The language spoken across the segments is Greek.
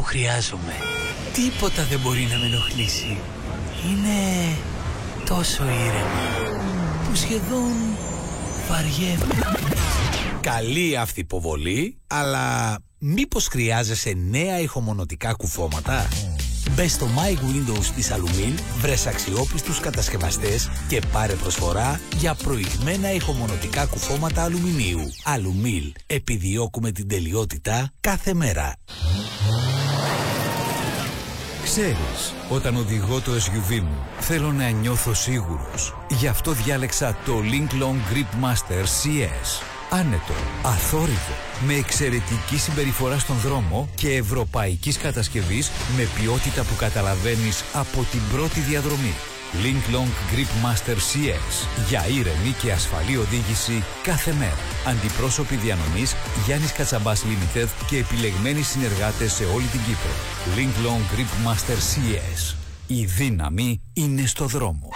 χρειάζομαι. Τίποτα δεν μπορεί να με ενοχλήσει. Είναι τόσο ήρεμη που σχεδόν βαριέμαι. Καλή αυτή υποβολή, αλλά μήπως χρειάζεσαι νέα ηχομονωτικά κουφώματα? Μπες στο My Windows της Alumil, βρες αξιόπιστους κατασκευαστές και πάρε προσφορά για προηγμένα ηχομονωτικά κουφώματα αλουμινίου. Alumil, επιδιώκουμε την τελειότητα κάθε μέρα. Ξέρεις, όταν οδηγώ το SUV μου, θέλω να νιώθω σίγουρος. Γι' αυτό διάλεξα το Link Long Grip Master CS. Άνετο, αθόρυβο, με εξαιρετική συμπεριφορά στον δρόμο και ευρωπαϊκής κατασκευής με ποιότητα που καταλαβαίνεις από την πρώτη διαδρομή. Link Long Grip Master CS. Για ήρεμη και ασφαλή οδήγηση κάθε μέρα. Αντιπρόσωποι διανομής Γιάννης Κατσαμπάς Limited και επιλεγμένοι συνεργάτες σε όλη την Κύπρο. Link Long Grip Master CS. Η δύναμη είναι στο δρόμο.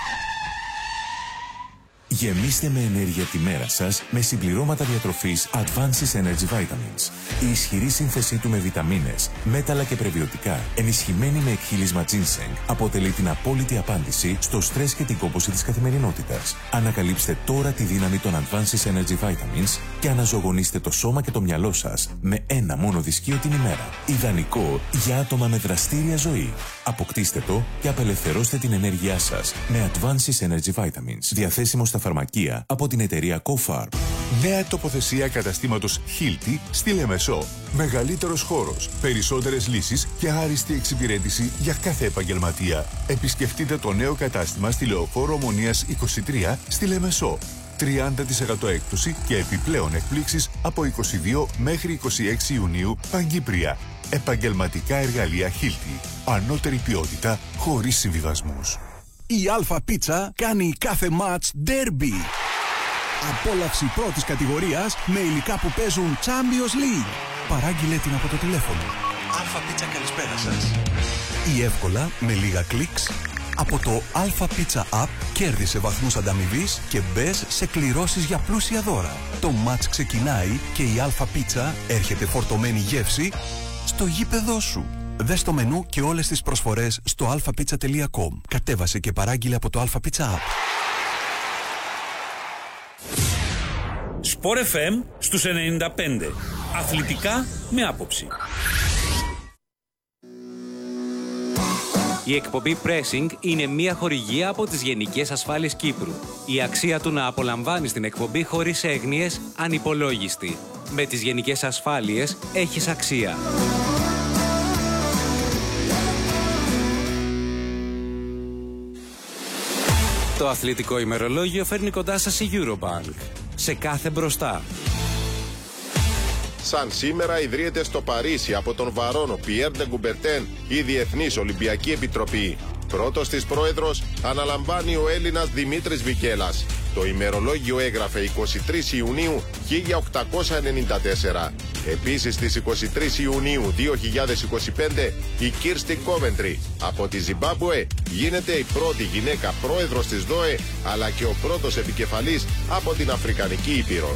Γεμίστε με ενέργεια τη μέρα σας με συμπληρώματα διατροφής Advances Energy Vitamins. Η ισχυρή σύνθεσή του με βιταμίνες, μέταλλα και πρεβιωτικά, ενισχυμένη με εκχύλισμα ginseng, αποτελεί την απόλυτη απάντηση στο στρες και την κόπωση της καθημερινότητας. Ανακαλύψτε τώρα τη δύναμη των Advances Energy Vitamins και αναζωογονήστε το σώμα και το μυαλό σας με ένα μόνο δισκείο την ημέρα. Ιδανικό για άτομα με δραστήρια ζωή. Αποκτήστε το και απελευθερώστε την ενέργειά σας με Advances Energy Vitamins. Διαθέσιμο στα φαρμακεία από την εταιρεία CoFarm. Νέα τοποθεσία καταστήματος Hilti στη Λεμεσό. Μεγαλύτερος χώρος, περισσότερες λύσεις και άριστη εξυπηρέτηση για κάθε επαγγελματία. Επισκεφτείτε το νέο κατάστημα στη Λεωφόρο Ομονίας 23 στη Λεμεσό. 30% έκπτωση και επιπλέον εκπλήξεις από 22 μέχρι 26 Ιουνίου παγκύπρια. Επαγγελματικά εργαλεία Hilti. Ανώτερη ποιότητα χωρίς συμβιβασμούς. Η Αλφα Πίτσα κάνει κάθε μάτς ντέρμπι. Απόλαυση πρώτης κατηγορίας με υλικά που παίζουν Champions League. Παράγγειλε την από το τηλέφωνο. Αλφα Πίτσα, καλησπέρα σας. Ή εύκολα με λίγα κλικς από το Αλφα Πίτσα App κέρδισε βαθμούς ανταμοιβής και μπες σε κληρώσεις για πλούσια δώρα. Το μάτς ξεκινάει και η Αλφα Πίτσα έρχεται φορτωμένη γεύση στο γήπεδό σου. Δες το μενού και όλες τις προσφορές στο alphapizza.com. Κατέβασε και παράγγειλε από το Alpha Pizza App. Sport FM στους 95. Αθλητικά με άποψη. Η εκπομπή Pressing είναι μια χορηγία από τις Γενικές Ασφάλειες Κύπρου. Η αξία του να απολαμβάνεις την εκπομπή χωρίς έγνοιες ανυπολόγιστη. Με τις Γενικές Ασφάλειες έχεις αξία. Το αθλητικό ημερολόγιο φέρνει κοντά σας η Eurobank. Σε κάθε μπροστά. Σαν σήμερα ιδρύεται στο Παρίσι από τον Βαρόνο Πιέρ ντε Κουμπερτέν η Διεθνής Ολυμπιακή Επιτροπή. Πρώτος της πρόεδρος αναλαμβάνει ο Έλληνας Δημήτρης Βικέλας. Το ημερολόγιο έγραφε 23 Ιουνίου 1894. Επίσης στις 23 Ιουνίου 2025 η Κίρστι Κόβεντρι από τη Ζιμπάμπουε γίνεται η πρώτη γυναίκα πρόεδρος της ΔΟΕ αλλά και ο πρώτος επικεφαλής από την Αφρικανική Ήπειρο.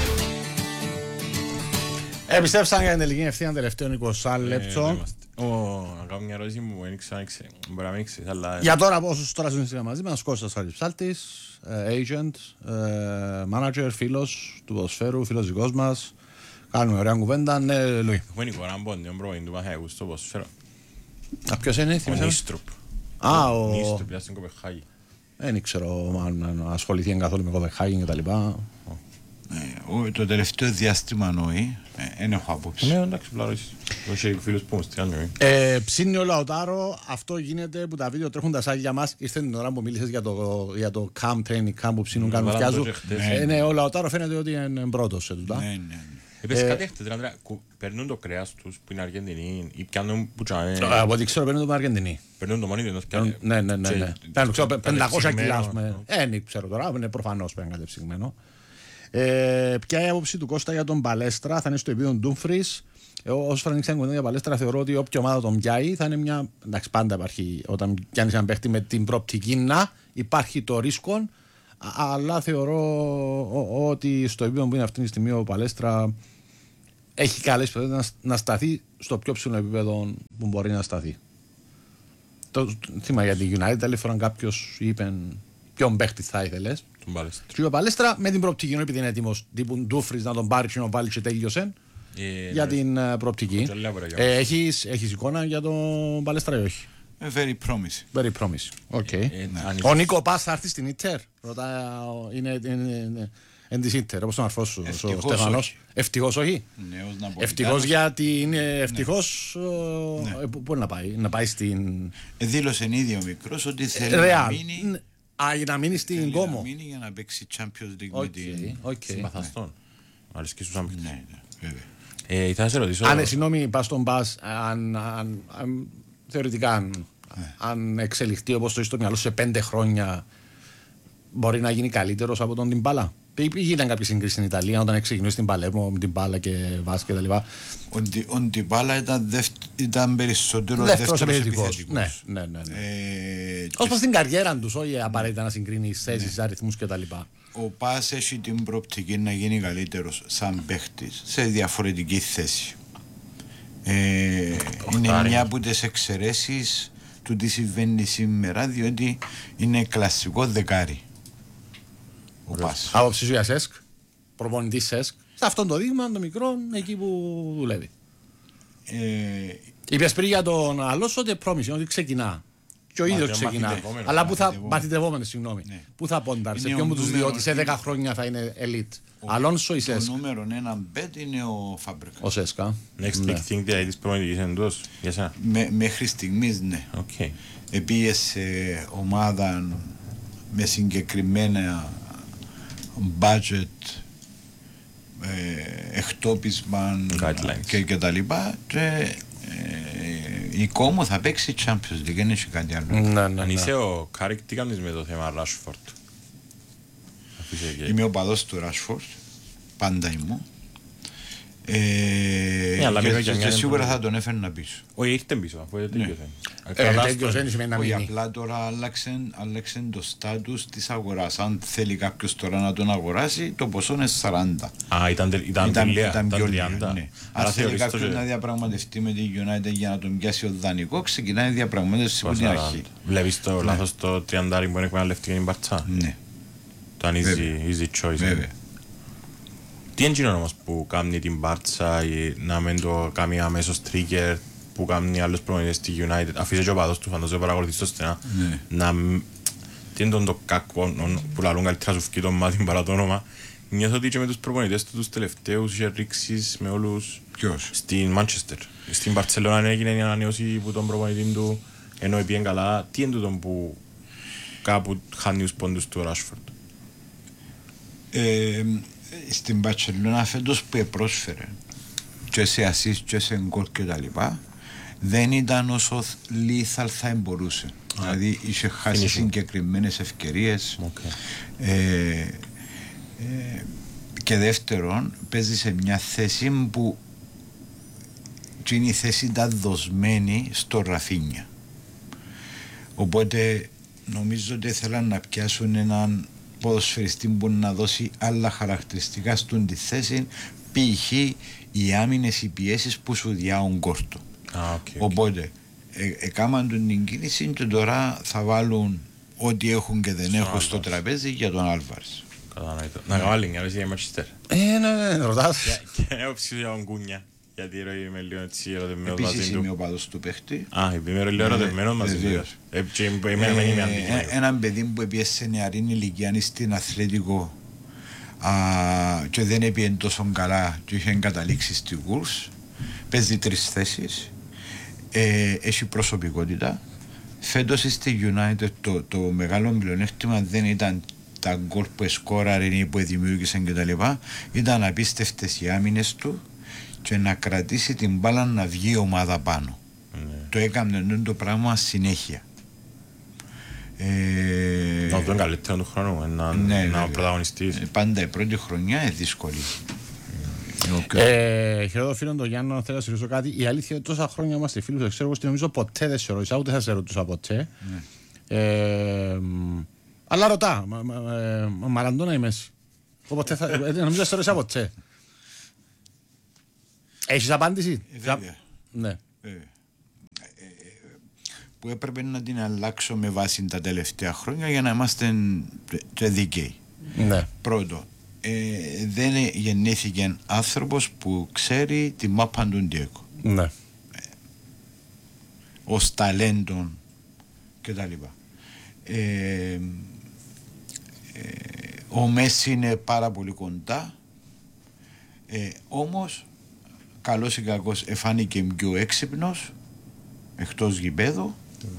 Επιστρέψαμε για την τελική ευθεία τελευταίων 20 λεπτών. Να κάνω μια ερώτηση που δεν ήξερα, μπορεί να μην ήξερες, αλλά... Για τώρα όσους τώρα συνεχίζουν μαζί μας, Κώστας Χαριψάλτης, agent, manager, φίλος του ποδοσφαίρου, φίλος δικός μας. Κάνουμε ωραία κουβέντα, ναι, Λουί. Έχουμε Νικοράν Πόντι, ο πρώην του Παθαϊκού στο ποδοσφαίρο. Ποιος είναι, ο Νίστρουπ. Ο Νίστρουπ, πήγα στην Κοπεχάγη. Δεν ξέρω αν ασχοληθεί καθόλου με Κοπεχάγη και τα λοιπά. Το τελευταίο διάστημα νοεί, δεν έχω άποψη. Ναι, εντάξει, πλάρωσες. Όχι φίλους που όμως τι άλλο. Ψήνει ο Λαοτάρο, αυτό γίνεται που τα βίντεο τρέχουν τα σάγια για μας. Ήρθε την ώρα που μίλησες για το camp training camp που ψήνουν κάνουν φτιάζουν. Ναι, ο Λαοτάρο φαίνεται ότι είναι πρώτος σε τούτα. Επίσης κάτι έχετε, παίρνουν το κρέας τους που είναι Αργεντινή ή πιάνουν που τσάμε... Από ό,τι ξέρω παίρνουν το Αργεντινή. Παίρνουν το μόνοι τους πιάνουν... Ναι. Παίρνουν 500 κιλά. Δεν ξέρω τώρα, είναι προφανώς πέρα κατεψυγμένο. Ποια η άποψη του Κώστα για τον Παλέστρα, θα είναι στο επίπεδο Ντούμφρις. Όσο φανεί ξανά για Παλέστρα, θεωρώ ότι όποια ομάδα τον πιάει θα είναι μια. Εντάξει, πάντα υπάρχει όταν πιάνει έναν παίχτη με την προοπτική να υπάρχει το ρίσκο, αλλά θεωρώ ότι στο επίπεδο που είναι αυτή τη στιγμή ο Παλέστρα έχει καλές πιθανότητες να σταθεί στο πιο ψηλό επίπεδο που μπορεί να σταθεί. Το θύμα για την United, άλλη φορά κάποιος είπε ποιον παίχτη θα ήθελες. Και ο Παλέστρα με την προοπτική, επειδή είναι έτοιμος τύπου Ντούφρις να τον πάρει και να βάλει και τέλειωσε για την προοπτική. Έχεις εικόνα για τον Παλέστρα ή όχι? Very promising. Very promising. Okay. Ο Νίκο Πας θα έρθει στην Ίντερ. Είναι εν της Ίντερ, όπως τον αρφός σου, ο Στεφανός. Ευτυχώς όχι. Ευτυχώς γιατί είναι ευτυχώς. Πού είναι να πάει? Να πάει στην... Δήλωσε ήδη ο μικρός ότι θέλει να μείνει. Για να μείνει στην Κόμο. Να μείνει για να παίξει Champions League με την... Συμπαθαστών. Αρέσκει στους άμπικτους. Ναι, βέβαια. Ήθελα να σε ρωτήσω... Συγγνώμη, πας στον Πας, θεωρητικά, αν εξελιχθεί όπως το είσαι στο μυαλό σε 5 χρόνια, μπορεί να γίνει καλύτερος από τον Ντιμπάλα. Ήταν κάποια σύγκριση στην Ιταλία όταν ξεκινούσε την Παλέρμο με την Μπάλα και Βάσκετ κτλ. Ο Ντιμπάλα ήταν περισσότερο δεύτερος επιθετικός. Ναι. Ως προς την καριέρα τους, όχι απαραίτητα να συγκρίνει θέσεις, αριθμούς κτλ. Ο Πας έχει την προοπτική να γίνει καλύτερος σαν παίχτης σε διαφορετική θέση. Είναι μια από τις εξαιρέσεις του τι συμβαίνει σήμερα, διότι είναι κλασικό δεκάρι. Άποψη σου για ΣΕΣΚ, προπονητής ΣΕΣΚ, σε αυτόν το δείγμα, το μικρό, εκεί που δουλεύει. Είπες πριν για τον Αλόνσο ότι πρόμισε, ότι ξεκινά. Και ο ίδιος ξεκινά. Αλλά που θα. Μαθητευόμενος, συγγνώμη. Πού θα πόνταρ, σε ποιον από τους δύο, ότι σε 10 χρόνια θα είναι elite. Αλόνσο ή ΣΕΣΚ? Το νούμερο 1 bet είναι ο Φάμπρεκα. Ο ΣΕΣΚ. Next big thing δηλαδή της προπονητικής εντός, για σένα? Μέχρι στιγμής, ναι. Επίεσε ομάδα με συγκεκριμένα budget, εκτόπισμα και τα λοιπά, και η Κόμο θα παίξει Champions League, δεν έχει κάτι άλλο. Αν είσαι ο Κάρικ, τι κάνεις με το θέμα Ράσφορντ? Είμαι ο παδός του Ράσφορντ, πάντα ήμουν. Και σίγουρα θα τον έφερνα πίσω. Όχι, ήρθε πίσω, αφού τέλειωσε. Όχι, απλά τώρα άλλαξε το στάτους της αγοράς. Αν θέλει κάποιος τώρα να τον αγοράσει, το ποσό είναι 40. Ήταν πιο λίγα. Αν θέλει κάποιος να διαπραγματευτεί με την United για να τον πιάσει ο δανεικό, ξεκινάει διαπραγματεύση από την αρχή. Βλέπεις το λάθος το 30 που είναι εκμεταλλευτική την Μπαρτσά? Ναι. Το easy choice. Βέβαια. Τι είναι όμως που κάνει την Μπάρτσα να μην το κάνει αμέσως trigger που κάνει άλλους προπονητές στη United? Αφήσε και ο παδός του, φαντάζομαι παρακολουθείς το στενά. Τι είναι το κακό που λαλούν καλύτερα σου φκεί το μάτι παρά το όνομα? Νιώθω ότι και με τους προπονητές του τους τελευταίους είχε ρίξεις με όλους. Ποιος? Στην Manchester. Στην Μπαρτσελώνα έγινε η ανανέωση που τον προπονητή του ενώ έπιεν καλά. Τι είναι τούτο που κάπου χάνει τους πόντους του Ράσφορντ? Στην Μπαρτσελώνα φέτος που πρόσφερε και σε assist και σε γκολ και τα λοιπά, δεν ήταν όσο lethal θα μπορούσε. Δηλαδή είχε χάσει συγκεκριμένες ευκαιρίες. Και δεύτερον, παίζει σε μια θέση που η θέση ήταν δοσμένη στο Ραφίνια. Οπότε νομίζω ότι ήθελαν να πιάσουν έναν ποδοσφαιριστή που να δώσει άλλα χαρακτηριστικά στον τη θέση, π.χ. οι άμυνες, οι πιέσεις που σου διάουν κόρτο. Οπότε έκαναν την κίνηση και τώρα θα βάλουν ό,τι έχουν και δεν έχουν στο τραπέζι για τον Άλβαρες. Να βάλουν για η Μαντσέστερ. Ναι, ρωτάς. Και όψη για τον Κούνια. Γιατί είμαι λίγο έτσι ερωτευμένος μαζί του. Επίσης είμαι ο παδός του παίχτη. Είμαι λίγο ερωτευμένος μαζί του. Έναν παιδί που έπιασε νεαρή ηλικία στην Αθλέτικο και δεν έπιε τόσο καλά και είχε εγκαταλείξει στη Wolves. Παίζει 3 θέσεις. Έχει προσωπικότητα. Φέτος στη United το μεγάλο πλεονέκτημα δεν ήταν τα γκολ που εσκόραρε ή που δημιούργησαν κτλ. Ήταν απίστευτες οι άμυνες του και να κρατήσει την μπάλα να βγει η ομάδα πάνω. Το έκανε το πράγμα συνέχεια. Να το καλύτερο του χρόνου, να πρωταγωνιστείς. Πάντα η πρώτη χρονιά είναι δύσκολη. Χαιρετώ φίλον τον Γιάννο, θέλω να σε ρωτήσω κάτι. Η αλήθεια είναι τόσα χρόνια είμαστε φίλους, δεν ξέρω, νομίζω ποτέ δεν σε ρωτήσα, ούτε θα σε ρωτούσα ποτέ. Αλλά ρωτά, Μαραντόνα ή Μέση? Νομίζω δεν σε ρωτήσα ποτέ. Έχεις απάντηση? Βέβαια. Ναι. Που έπρεπε να την αλλάξω με βάση τα τελευταία χρόνια για να είμαστε δίκαιοι. Ναι. Πρώτο, δεν γεννήθηκε άνθρωπος που ξέρει τη μάπα του Ντιέγκο. Ναι. Ως ταλέντον και τα λοιπά. Ο Μέση είναι πάρα πολύ κοντά, όμως καλός ή κακός εφάνηκε πιο έξυπνος εκτός γηπέδου.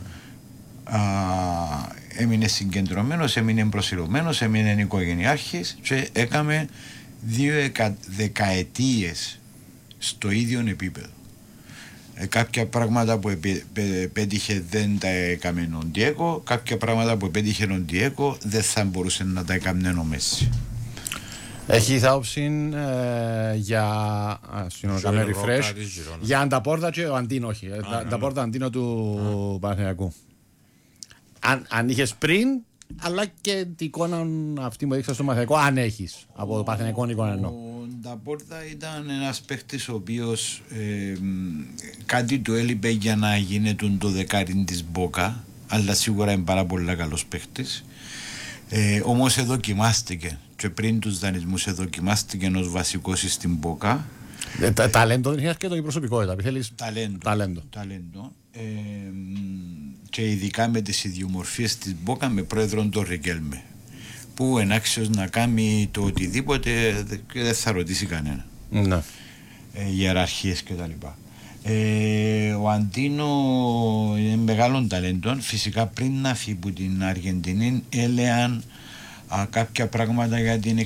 Έμεινε συγκεντρωμένος, έμεινε προσιλωμένος, έμεινε οικογενειάρχης και έκαμε 2 δεκαετίες στο ίδιο επίπεδο. Κάποια πράγματα που πέτυχε δεν τα έκαμε ο Ντιέγκο, κάποια πράγματα που πέτυχε ο Ντιέγκο δεν θα μπορούσε να τα έκαμε ο Μέση. Έχει άποψη για refresh για Ανταπόρτα και ο Αντίνο, όχι. Ανταπόρτα Αντίνο του Παναθηναϊκού. Αν είχες πριν, αλλά και την εικόνα αυτή που έδειξα στο Παναθηναϊκό, αν έχεις από το Παναθηναϊκό εικόνα εννοώ. Ο Νταπόρτα ήταν ένας παίχτης ο οποίος κάτι του έλειπε για να γίνεται το δεκάριν της Μπόκα, αλλά σίγουρα είναι πάρα πολύ καλός παίχτης. Όμως δοκιμάστηκε και πριν τους δανεισμούς δοκιμάστηκε ως βασικός στην Μπόκα. Ταλέντο δεν είναι και το προσωπικότητα. Ταλέντο. Και ειδικά με τις ιδιομορφίες της Μπόκα με πρόεδρον τον Ρικέλμε, που είναι άξιος να κάνει το οτιδήποτε και δεν θα ρωτήσει κανένα. Ναι. Ιεραρχίες και τα λοιπά. Ο Αντίνο είναι μεγάλων ταλέντων. Φυσικά πριν να φύγει από την Αργεντινή έλεγαν κάποια πράγματα για την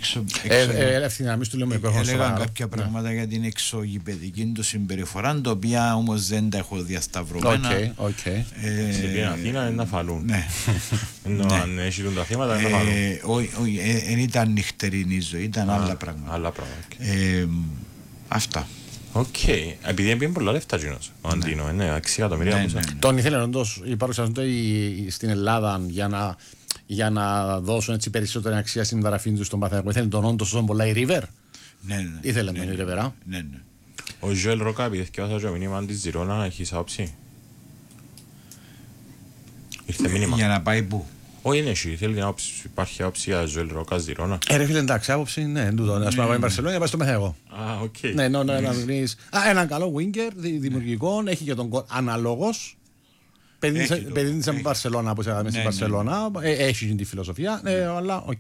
κάποια πράγματα για την εξωγηπαιδική του συμπεριφορά, τα οποία όμως δεν τα έχω διασταυρωμένα. Σε την Αθήνα είναι να φαλούν. Αν έχουν τα θέματα είναι να φαλούν. Όχι, δεν ήταν νυχτερινή ζωή, ήταν άλλα πράγματα. Αυτά. Οκ. Επειδή έπαιρνε πολλά λεφτά ο Αντίνο, 6 εκατομμύρια. Τον ήθελε όντως οι παρουσιαστές στην Ελλάδα για να δώσουν έτσι περισσότερη αξία στην μεταγραφή του στον Παναθηναϊκό. Ήθελε τον όντως τόσο πολλά η River. Ναι. Ήθελε τον η River. Ναι. Ο Ζωέλ Ρόκα, επειδή θυκιάσα το μήνυμα της Ζιρόνα, έχεις άποψη? Ήρθε μήνυμα. Για να πάει πού? Όχι, είναι εσύ. Θέλει την άποψη. Υπάρχει άποψη για Ζωέλ Ρόκα, Ζιρόνα. Ρε φίλε, εντάξει, άποψη, ναι, τούτο. Ας πάμε Μπαρσελόνια, να πάει στο Παναθηναϊκό. Οκ. Ναι, να βρεις έναν καλό winger, δημιουργικό, έχει και τον αναλόγος. Παιδί της Μπαρσελόνα, όπως είχαμε στην Μπαρσελόνα, έχει τη φιλοσοφία, αλλά οκ.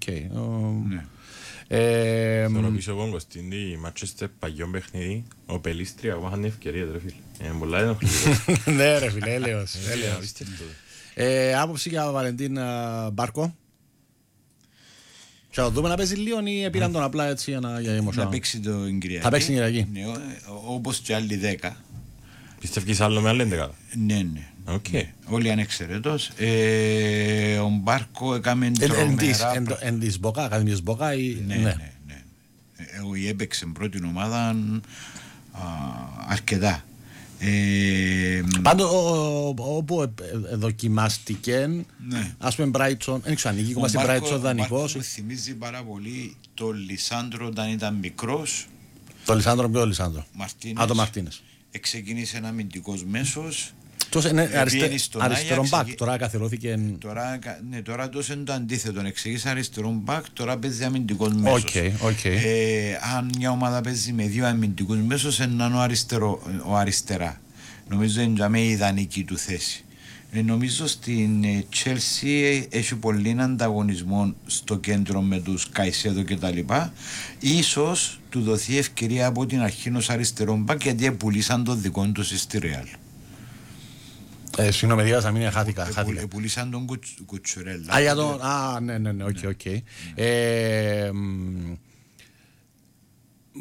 Τώρα πίσω εγώ Κωστίν, η Μάτσεστερ παγιόν παιχνίδι, ο Πελίστρια ακόμα είχαν ευκαιρία, ρε φίλε. Είναι πολλά ενοχλητικό. Ναι ρε φίλε, έλεος. Άποψη για Βαλεντίν Μπάρκο. Θα το δούμε να παίζει λίγο ή πήραν τον απλά έτσι για ημωσά? Να παίξει το Κυριακή. Θα παίξει την Κυριακή. Όπως και άλλοι 10. Πιστεύεις άλλο με άλλη 11? Ναι. Όλοι ανεξαιρέτως. Ο Μπάρκο έκαμε τρομερά. Εν της Μπόκα, ακαδημίες Μπόκα ή... Ναι. Έπαιξε πρώτη ομάδα αρκετά. Πάντως όπου δοκιμάστηκε, ας πούμε Μπράιτσον, δεν ξέρω αν είμαστε Μπράιτσον δανεικός. Ο Μπάρκο μου θυμίζει πάρα πολύ το Λισάνδρο όταν ήταν μικρός. Το Λισάνδρο, ποιο Λισάνδρο? Το Μαρτίνες. Ξεκίνησε ένα αμυντικός μέσος. Τόσο είναι αριστερό μπακ, τώρα καθιερώθηκε. Τώρα τόσο είναι το αντίθετο. Εξηγήσα αριστερό μπακ, τώρα παίζει αμυντικός μέσος. Αν μια ομάδα παίζει με 2 αμυντικούς μέσους, είναι ο αριστερά. Νομίζω είναι η ιδανική του θέση. Νομίζω στην Chelsea έχει πολύ ανταγωνισμό στο κέντρο με τους Καϊσέδο και τα λοιπά. Ίσως του δοθεί ευκαιρία από την αρχή ως αριστερό μπακ, γιατί πουλήσαν το δικό τους στη Real. Συγγνώμη, διάβασα, μην χάθηκα. Πουλήσαν τον Κουτσουρέλα. Ναι, οκ.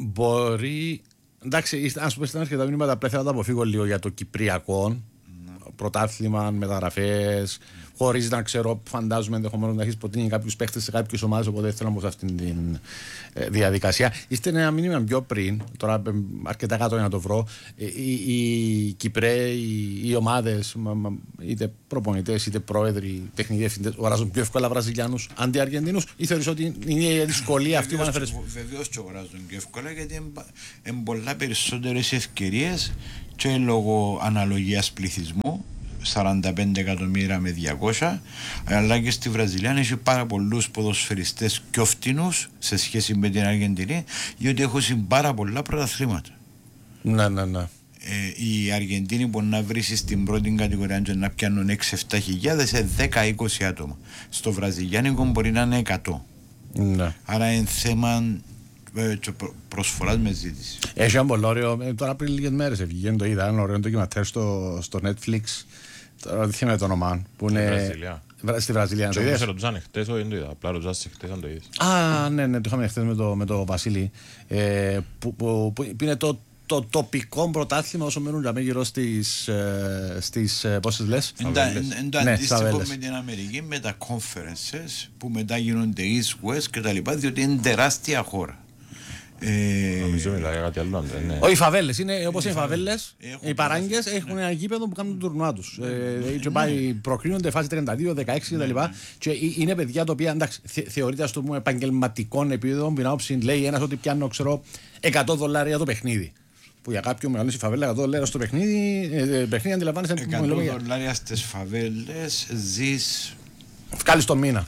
Μπορεί... Εντάξει, αν σου πες στην αρχή τα μήνυματα πρέπει να τα αποφύγω λίγο για το Κυπριακό, πρωτάθλημα, μεταγραφές, χωρίς να ξέρω, φαντάζομαι ενδεχομένως να έχεις προτείνει κάποιους παίχτες σε κάποιες ομάδες, οπότε θέλω να πω σε αυτήν τη διαδικασία. Είστε ένα μήνυμα πιο πριν, τώρα αρκετά κάτω για να το βρω, οι Κυπραίοι, οι ομάδες, είτε προπονητές είτε πρόεδροι, τεχνικοί διευθυντές, αγοράζουν πιο εύκολα Βραζιλιάνους αντί Αργεντίνους, ή θεωρείς ότι είναι η δυσκολία αυτή που αναφέρεις? Βεβαίως και αγοράζουν πιο εύκολα, γιατί είναι πολλά περισσότερες ευκαιρίες και λόγω αναλογίας πληθυσμού, 45 εκατομμύρια με 200, αλλά και στη Βραζιλία έχει πάρα πολλούς ποδοσφαιριστές πιο φτηνούς σε σχέση με την Αργεντινή, γιατί έχουν πάρα πολλά πρωταθλήματα. Ναι. Η Αργεντίνη μπορεί να βρει στην πρώτη κατηγορία και να πιάνουν 6-7 χιλιάδες σε 10-20 άτομα. Στο Βραζιλιάνικο μπορεί να είναι 100. Ναι. Άρα είναι θέμα προσφοράς με ζήτηση. Έχει ένα πολύ ωραίο, τώρα πριν λίγες μέρες βγήκε, το είδα, ένα ωραίο ντοκιματέρ στο Netflix, τώρα δεν θυμάμαι το όνομα, που είναι στη Βραζιλία. Και όμως ρωτούσαν χτες, όχι δεν το είδα, απλά ρωτούσαν χτες αν το είδες. Α, ναι, το είχαμε χτες με το Βασίλη, που είναι το τοπικό πρωτάθλημα όσο μένουν γύρω στις πόσες λες? Είναι το αντίστοιχο με την Αμερική, με τα conferences που μετά γίνονται East-West και τα λοιπά, διότι είναι τεράστια χώρα. Νομίζω μιλάει για κάτι άλλο. Όχι, οι φαβέλες, είναι όπως είναι οι φαβέλες, οι παράγκες έχουν ένα γήπεδο που κάνουν το τουρνουά τους. Προκρίνονται φάση 32, 16 κτλ. Και είναι παιδιά τα οποία, εντάξει, θεωρείται, ας το πούμε, επαγγελματικών επίπεδων, την άποψη λέει ένας ότι πιάνω, ξέρω, $100 το παιχνίδι. Που για κάποιον μεγαλώσει φαβέλα $100 στο παιχνίδι αντιλαμβάνεσαι $100 στις φαβέλες ζεις. Βγάλεις το μήνα.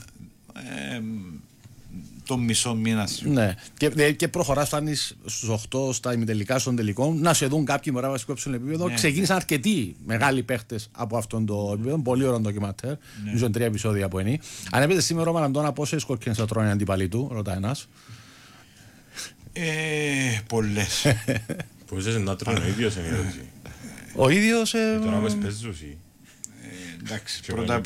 Το μισό μήνα. Ναι. Και προχωράς, φτάνεις στους 8 στα ημιτελικά, στον τελικό. Να σε δουν κάποιοι μωρά βασικό έψιλον επίπεδο. Ξεκίνησαν αρκετοί μεγάλοι παίχτες από αυτόν το επίπεδο. Πολύ ωραίο ντοκιματέρ. Νομίζω 3 επεισόδια από είναι. Αν έπαιζε σήμερα ο Μαραντόνα, πόσες κόκκινες θα τρώνε αντίπαλοι του, ρωτά ένας. Πολλές. Πόσες να τρώνε ο ίδιος είναι η ερώτηση. Ο ίδιος. Τώρα πες παίζους ή. Εντάξει, πρώτα.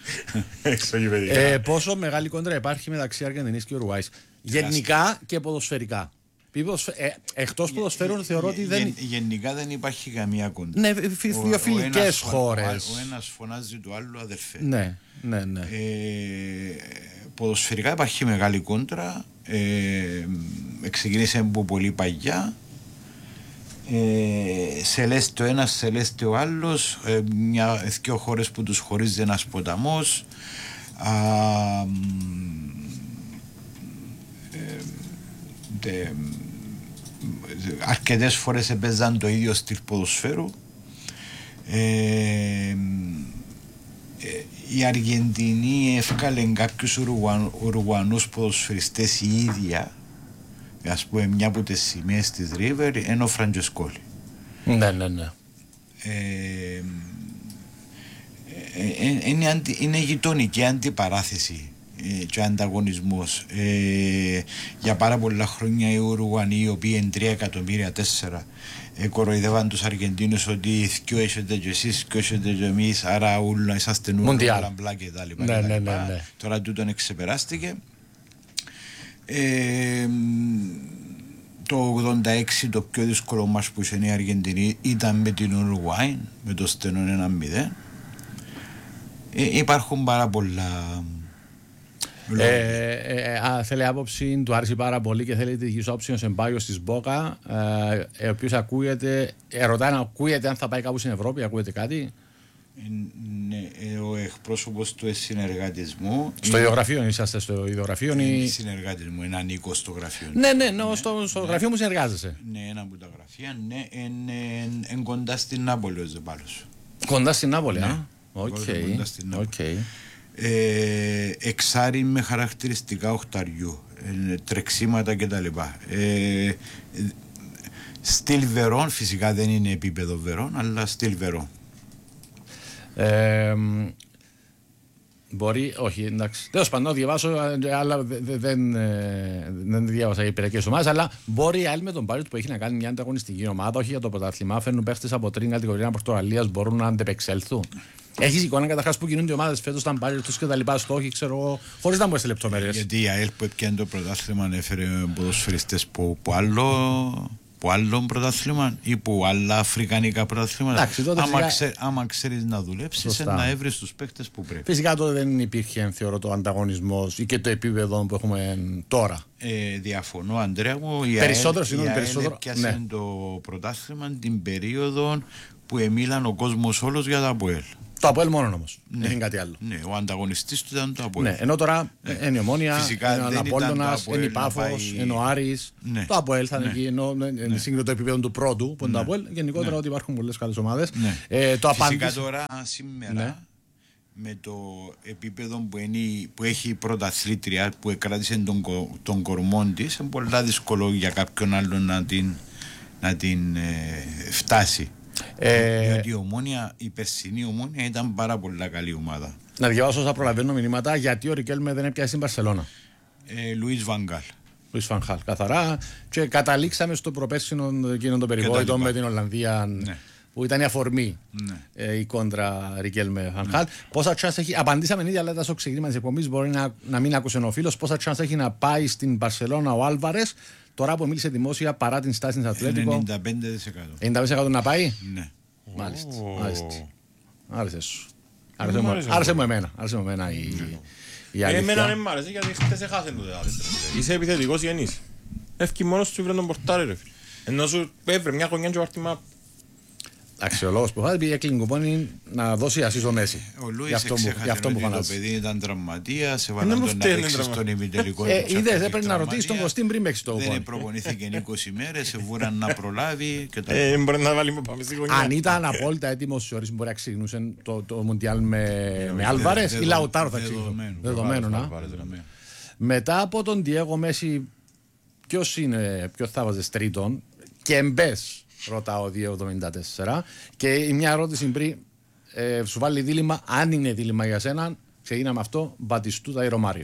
Πόσο μεγάλη κόντρα υπάρχει μεταξύ Αργεντινής και Ουρουάης? Γενικά και ποδοσφαιρικά. Εκτός ποδοσφαίρου θεωρώ ότι δεν. Γενικά δεν υπάρχει καμία κόντρα. Ναι, δύο φιλικές χώρες. Ο ένας φωνάζει του άλλου αδερφέ. Ναι. Ποδοσφαιρικά υπάρχει μεγάλη κόντρα. Ξεκίνησε από πολύ παλιά. Σε λες το ένας, σε λες το άλλος, δύο χώρες που τους χωρίζει ένας ποταμός, αρκετές φορές έπαιζαν το ίδιο στυλ ποδοσφαίρου. Η Αργεντινή έφκαλε κάποιους Ουρουγουανούς ποδοσφαιριστές η ίδια. Ας πούμε, μια από τις σημαίες της River είναι ο Φραντζεσκόλη. Ναι. Είναι γειτονική αντιπαράθεση και ανταγωνισμός. Για πάρα πολλά χρόνια οι Ουρουγουανοί, οι οποίοι είναι 3 εκατομμύρια 4, κοροϊδεύαν τους Αργεντίνους ότι «Θκιο έχετε και εσείς, θκιο έχετε και εμείς, άρα ούλα είσαστε νουλα μπλα» και τα λοιπά. Τώρα τούτον εξεπεράστηκε. Το 86 το πιο δύσκολο μας που είχε η Αργεντινή ήταν με την Ουρουγουάη, με το στενό 1-0. Υπάρχουν πάρα πολλά. Θέλει άποψη, του άρεσε πάρα πολύ και θέλει τη δική όψη ο Σεμπάγιος της Μπόκα, ο οποίος ακούγεται, ρωτάει αν ακούγεται αν θα πάει κάπου στην Ευρώπη, ακούγεται κάτι? Ναι, ο εκπρόσωπος του συνεργάτης μου. Στο ιδιογραφείο είσαστε, στο ιδιογραφείο ή. Συνεργάτης μου, ένα ανήκω στο γραφείο. Ναι, στο γραφείο μου συνεργάζεσαι. Ναι, ένα από τα γραφεία, ναι, είναι κοντά στην Νάπολη ο Ζεπάλος. Κοντά στην Νάπολη, οκ. Εξάρι με χαρακτηριστικά οχταριού, τρεξίματα κτλ. Στυλ Βερόν, φυσικά δεν είναι επίπεδο Βερόν, αλλά στυλ Βερόν. Μπορεί, όχι, εντάξει. Τέλος πάντων, διαβάσω, αλλά δεν διάβασα οι υπηρεσίες ομάδες, αλλά μπορεί η άλλη με τον Πάρη που έχει να κάνει μια ανταγωνιστική ομάδα, όχι για το πρωτάθλημα. Φέρνουν παίχτες από τρίτη κατηγορία Πορτογαλίας, μπορούν να αντεπεξέλθουν. Έχεις εικόνα καταρχάς που κινούνται οι ομάδες φέτος, ήταν Πάρη τους και τα λοιπά, στόχοι, ξέρω εγώ, χωρίς να μπω σε λεπτομέρειες. Γιατί η ΑΕΛ που έπιανε το πρωτάθλημα έφερε ποδοσφαιριστές που άλλο. που άλλο πρωτάθλημα ή που άλλα αφρικανικά πρωταθλήματα. Άμα ξέρεις να δουλέψεις, να έβρεις τους παίκτες που πρέπει. Φυσικά τότε δεν υπήρχε, θεωρώ, το ανταγωνισμός ή και το επίπεδο που έχουμε τώρα. Διαφωνώ, Αντρέα μου. Η ΑΕΛ πιάσε το πρωτάθλημα την περίοδο που εμίλαν ο κόσμος όλος για το ΑΠΟΕΛ. Το ΑΠΟΕΛ μόνο όμως. Δεν είναι κάτι άλλο. Ναι, ο ανταγωνιστής του ήταν το ΑΠΟΕΛ. Ναι, ενώ τώρα είναι η Ομόνια, είναι ο Απόλλωνας, είναι η Πάφος, είναι ο Άρης. Ναι. Το ΑΠΟΕΛ θα είναι εκεί, ενώ είναι σύγκριτο το επίπεδο του πρώτου, που είναι το ΑΠΟΕΛ. Γενικότερα ότι υπάρχουν πολλές καλές ομάδες. Φυσικά τώρα σήμερα με το επίπεδο που έχει η πρωταθλήτρια που εκράτησε τον κορμό της, είναι πολύ δύσκολο για κάποιον άλλον να την φτάσει. Διότι η περσινή Ομόνια ήταν πάρα πολύ καλή ομάδα. Να διαβάσω όσα προλαβαίνω μηνύματα γιατί ο Ρικέλμε δεν έπιασε στην Μπαρσελόνα. Λουίς Βανγκάλ. Λουίς Βανγκάλ, καθαρά. Και καταλήξαμε στο προπέρσινο εκείνο το περιβόητο με την Ολλανδία. Ναι. Που ήταν η αφορμή η κόντρα Ρικέλμε Βανγκάλ. Πόσα chance έχει, απαντήσαμε ήδη, αλλά στο ξεκίνημα της εκπομπής μπορεί να μην άκουσε ο φίλος. Πόσα chance έχει να πάει στην Μπαρσελόνα ο Άλβαρες, τώρα που μίλησε δημόσια παρά την στάση της Ατλέτικο? 95%. 95% να πάει. Ναι. Μάλιστα. Άρεσε σου. Άρεσε μου εμένα η αλήθεια. Εμένα δεν μ' άρεσε γιατί χτες έχασε το δεύτερο. Είσαι επιθετικός γενής. Έφυγε μόνος του βρε τον πορτάρι ρε φίλε. Ενώ σου έβρε μια χρονιά και βάρτημα. Αξιολόγος που φάει πήγε έκλεινε κουπόνι να δώσει ασύσο Μέση. Ο Λούις εξέχασε ότι το παιδί ήταν τραυματίας, έβαλαν τον να παίξει στον ημιτελικό. Είδες, έπρεπε να ρωτήσει τον Κωστίν πριν παίξει το κουπόνι. Δεν προπονήθηκε 20 μέρες, εβούραν να προλάβει. Μπορεί να βάλει πάμε στη γωνιά. Αν ήταν απόλυτα έτοιμος σε ώρες μπορεί να ξεκινούσε το Μουντιάλ με Άλβαρες ή Λαουτάρο θα ξεκινούσε. Δεδομένο. Μετά από τον Διέγο Μέση, ποιος θα βάζεις τρίτον και Εμπές? Ρωτάω 2.74 και μια ερώτηση πριν σου βάλει δίλημμα, αν είναι δίλημμα για σένα, ξεκινάμε αυτό, Μπατιστούτα ή Ρωμάριο?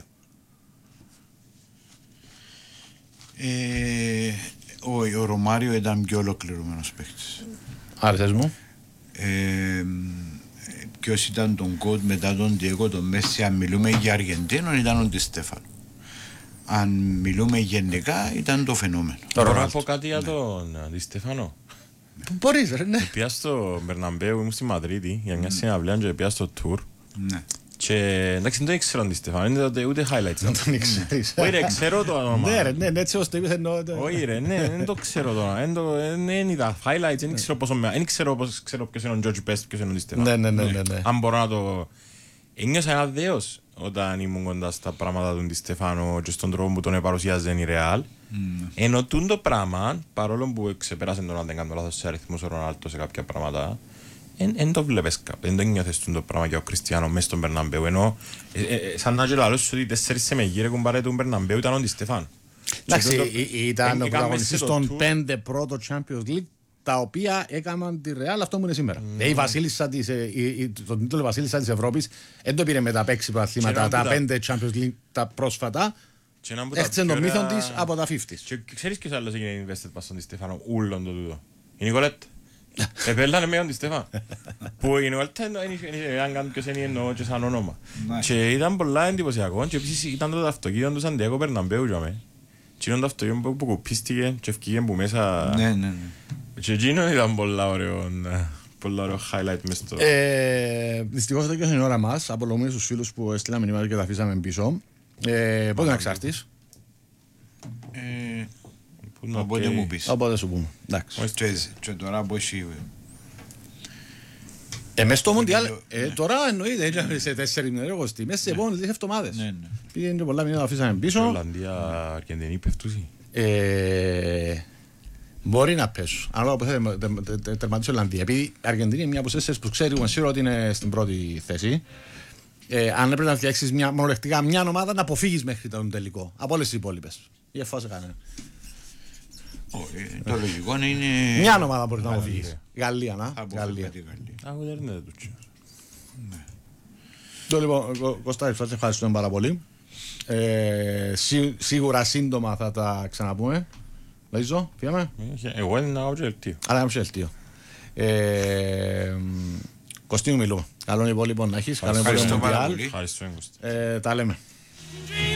Ο Ρωμάριο ήταν πιο ολοκληρωμένος παίκτης. Άρεσες μου. Ποιος ήταν τον κότ μετά τον Διέγκο τον Μέση? Αν μιλούμε για Αργεντίνο ήταν ο Ντι Στέφανο. Αν μιλούμε γενικά ήταν το φαινόμενο. Μπορώ να πω κάτι για τον Ντι Στέφανο? Μπορείς ρε, ναι. Πήγα στο Μπερναμπέου, ήμουν στη Μαδρίτη για μια συναυλία και πήγα στο tour. Και εντάξει δεν ήξερα τον Στέφανο, ούτε highlights. Δεν τον ήξερες. Όχι ρε, ξέρω το όνομα. Ναι, έτσι όσο το είπες εννοώ. Όχι ρε, ναι, δεν το ξέρω τώρα. Δεν είδα highlights, δεν ξέρω ποιος είναι ο George Best, ποιος είναι ο Στέφανο. Ναι. Αν μπορώ να το... Ένιωσα ένα δέος όταν ήμουν κοντά στα πράγματα του Στέφανο και στον τρόπο που τον παρουσιάζε η Real. Ενώ το πράγμα, παρόλο που ξεπέρασε τον αν δεν κάνω λάθος σε αριθμούς ο Ρονάλντο σε κάποια πράγματα, δεν το βλέπεις κάπου, δεν το νιώθεις το πράγμα για ο Κριστιάνο μέσα στον Μπερναμπέου. Ενώ σαν να γελαλώσεις ότι 4 σε μεγύρε κουμπάρε του Μπερναμπέου ήταν ο Ντι Στέφανο. Εντάξει, ήταν ο πρωταγωνιστής των 5 πρώτων Champions League, τα οποία έκαναν τη Real αυτό που είναι σήμερα. Η βασίλισσα τον τίτλο Βασίλισσα της Ευρώπης δεν το πήρε με τα 6 πρωταθλήματα, τα 5 Champions League τα πρόσφατα. Έχτισε τον μύθο της από τα 50's. Και ξέρεις ποιος άλλος έγινε invested πας στον Ντι Στέφανο, ούλον το τούτο? Η Νικολέτα. Επέλανε με τον Ντι Στέφανο. Που η Νικολέτα αν κάνει ποιος είναι εννοώ και σαν όνομα. Και ήταν πολλά εντυπωσιακό και επίσης ήταν το αυτοκίνητο του Σαντιάκο Περναμπέου για μέ. Και ήταν το αυτοκίνητο που κουπίστηκε και ευκήγε που μέσα. Και εκείνο ήταν πολλά ωραίο highlight μες στο... Δυστυχώς δεν είναι η ώρα μας. Απολογούμε στους φίλους που έστειλαν μηνύματα και τα αφήσαμε πίσω. Πότε να εξάρτης? Οπότε μου πεις. Οπότε σου πούμε. Και τώρα που έχει... Μες στο Μοντιάλ, τώρα εννοείται, σε 4 μήνες, μέσα σε επόμενες 2 εβδομάδες. Πήγαινε και πολλά μηνύματα αφήσαμε πίσω. Ολλανδία, Αργεντινή πεφτούσει. Μπορεί να πέσουν. Αλλά που θέλει τερματίσει η Ολλανδία. Επειδή η Αργεντινή είναι μια από τις 4 που ξέρουμε σίγουρα ότι είναι στην πρώτη θέση. Αν έπρεπε να φτιάξεις μονολεκτικά μια ομάδα να αποφύγεις μέχρι τον τελικό. Από όλες τις υπόλοιπες. Ή εφόσον κανένα. Το λογικό είναι... Μια ομάδα μπορεί να αποφύγεις. Γαλλία, να. Γαλλία. Λοιπόν, Κωστάρη, σας ευχαριστούμε πάρα πολύ. Σίγουρα σύντομα θα τα ξαναπούμε. Λαϊζό, φύγαμε. Εγώ είναι να έχω και ελτίο. Αλλά να έχω και ελτίο. Κωστίνου μιλούμε. Καλό υπόλοιπο να έχεις. Ευχαριστώ πάρα πολύ. Τα λέμε.